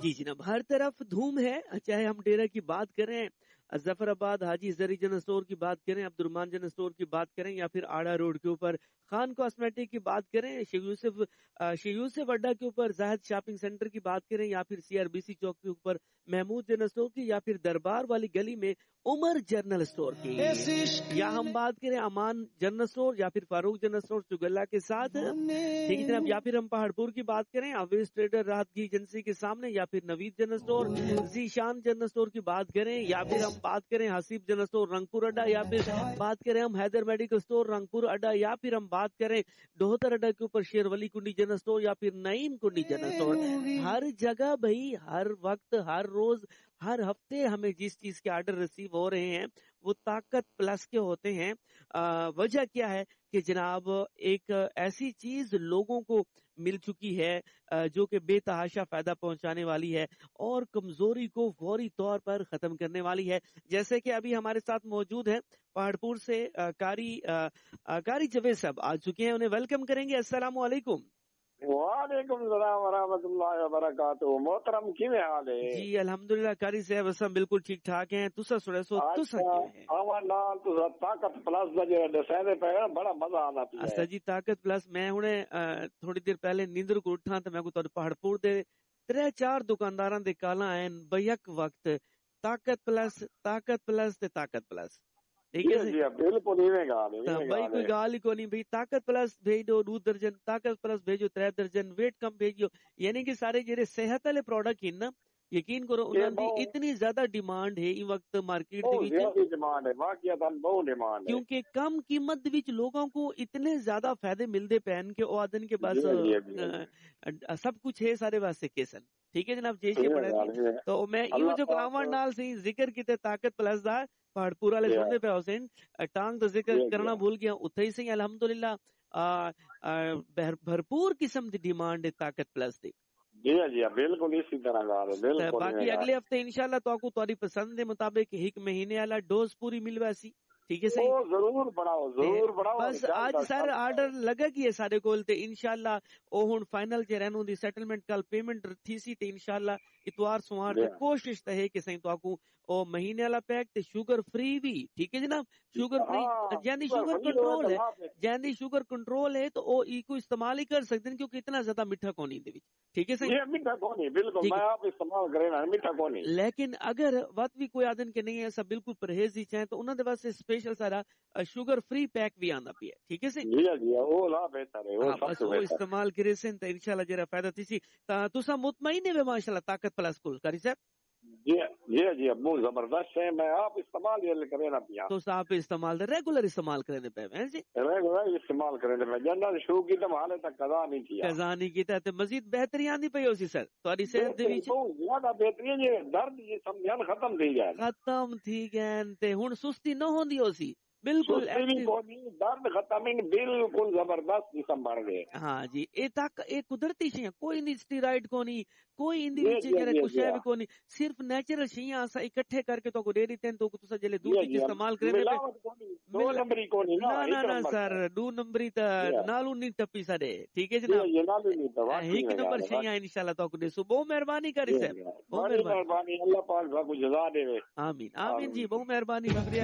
जी जनाब, हर तरफ धूम है, चाहे हम डेरा की बात करें, जफराबाद हाजी जरी जनरल स्टोर की बात करें, अब्दुर्रहमान जनरल स्टोर की बात करें, या फिर आड़ा रोड के ऊपर खान कॉस्मेटिक की बात करें, शेख यूसुफ अड्डा के ऊपर जाहिद शॉपिंग सेंटर की बात करें, या फिर सीआरबीसी चौक के ऊपर महमूद जनरल स्टोर की, या फिर दरबार वाली गली में उमर जनरल स्टोर की, या हम बात करें अमान जनरल स्टोर या फिर फारूक जनरल स्टोर चुगल्ला के साथ, ठीक है जनाब, या फिर हम पहाड़पुर की बात करें अवेज ट्रेडर राहत एजेंसी के सामने, या फिर Naveed general store, Zeeshan general store की बात करें, या फिर हम बात करें हसीब जनरल स्टोर रंगपुर अड्डा, या फिर बात करें हम हैदर मेडिकल स्टोर रंगपुर अड्डा, या फिर हम बात करें डोहतर अड्डा के ऊपर शेरवली कुंडी जनरल स्टोर, या फिर नईम कुंडी जनरल स्टोर। हर जगह भाई, हर वक्त, हर रोज, हर हफ्ते हमें जिस चीज के ऑर्डर रिसीव हो रहे हैं वो ताकत प्लस के होते हैं। वजह क्या है कि जनाब एक ऐसी चीज लोगों को मिल चुकी है जो कि बेतहाशा फायदा पहुंचाने वाली है और कमजोरी को फौरी तौर पर खत्म करने वाली है। जैसे कि अभी हमारे साथ मौजूद है पहाड़पुर से कारी जवेद साहब आ चुके हैं, उन्हें वेलकम करेंगे। अस्सलाम वालेकुम। वालेकुम सलाम वरहमतुल्लाहि वबरकातुहू। मोहतरम किवें हाल है? जी अल्हम्दुलिल्लाह कारी साहब, असां बिल्कुल ठीक ठाक हैं। तुसा सुणसो तुसा किवें हैं? आवा नाल तुसा ताकत प्लस दा जेड़ा दसदे पे बड़ा मजा आंदा पिया। अच्छा जी, ताकत प्लस मैं हुणे थोड़ी देर पहले नींदर को उठा तो मैं को तुहाडे पहाड़पुर दे 3-4 दुकानदारां दे काला आन बयक वक्त ताकत प्लस ते ताकत प्लस, ठीक है जी, बिल्कुल इवें गाल है। भाई कोई गाल ही कोनी भाई। ताकत प्लस भेज दो 2 दर्जन, ताकत प्लस भेजो 3 दर्जन, वेट कम भेजियो, यानी कि सारे जेरे सेहत वाले प्रोडक्ट ही ना, यकीन करो उन्होंने इतनी ज्यादा डिमांड है इस वक्त मार्केट डिमांड है, बहुत डिमांड है, क्योंकि कम कीमत विच लोगों को इतने ज्यादा फायदे मिलते पैन के ओ आदन के पास सब कुछ है सारे वास्ते केसन, ठीक है जनाब। जे पड़े तो मैं इहो जो कलावन नाल सी जिक्र किते ताकत प्लस दा पहाड़पुर वाले सुनते पे हुसैन टांग का जिक्र करना भूल गया, उथे ही सही अल्हम्दुलिल्लाह भरपूर किस्म की डिमांड है ताकत प्लस दी। जी जी बिल्कुल इसी तरह गाल है, बिल्कुल। बाकी अगले हफ्ते इंशाल्लाह तो तुहाडी पसंद के मुताबिक 1 महीने वाला डोज पूरी मिलवासी, ठीक है सही। जरूर बढ़ाओ बस आज सर आर्डर लगा की है सारे कोल ते इंशाल्लाह ओ हुन फाइनल जे रहनु दी सेटलमेंट कल पेमेंट थी सी ते इंशाल्लाह इतवार सोमवार ते कोशिश ते है कि सही तो आपको ओ महीने वाला पैक ते शुगर फ्री भी, ठीक है जनाब। शुगर फ्री जैंदी शुगर कंट्रोल है, जैंदी शुगर कंट्रोल है तो ओ इको इस्तेमाल ही कर सकते हैं क्योंकि इतना ज्यादा मीठा कोनी दे विच, ठीक है सही। मीठा कोनी बिल्कुल, मैं आप इस्तेमाल करे ना मीठा कोनी। लेकिन अगर वत भी कोई आदन के नहीं है सब बिल्कुल परहेज ही चाहे तो उन्होंने वास्ते स्पेशल सारा शुगर फ्री पैक भी आंदा पिया, ठीक है सही। वो ला बेहतर है, वो इस्तेमाल करे सन तो इंशाल्लाह जरा फायदा थी। तुसा मुतमईन है माशाल्लाह ताकत प्लस कुल कारी साहब? जी अब्बू जबरदस्त है, मैं आप इस्तेमाल करे ना पिया। तो आप इस्तेमाल रेगुलर इस्तेमाल करे पे हैं जी, रेगुलर इस्तेमाल करे पे जन्नत शू की तो हाले तक कदा नहीं किया ते मजीद बेहतरी आंदी पई होसी सर तुम्हारी सेहत दे विच बहुत ज्यादा बेहतरी है, दर्द जी समझन खत्म थी गए ते हुन सुस्ती न होंदी होसी बिल्कुल, दर्द खत्म बिल्कुल जबरदस्त किस्म बन गए। हाँ जी, ए कुदरती शे, कोई इंदी स्टीराइड कोनी, कोई इंदी विच कुछ है भी कोनी, सिर्फ नेचुरल शियां असा इकट्ठे करके तो को दे देते हैं तो तुसा जले दूध इस्तेमाल करे दो नंबरी कोनी ना सर 2 नंबरी ता नालू नहीं टपी साडे, ठीक है जनाब। 1 नंबर शियां इंशाल्लाह तो को देसो। बहुत मेहरबानी करी साहब, बहुत मेहरबानी, अल्लाह पाक को जज़ा देवे। आमीन आमीन जी, बहुत मेहरबानी, शुक्रिया।